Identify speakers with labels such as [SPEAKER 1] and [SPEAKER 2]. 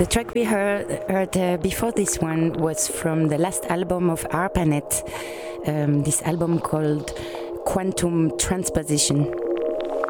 [SPEAKER 1] The track we heard before this one was from the last album of ARPANET, this album called Quantum Transposition.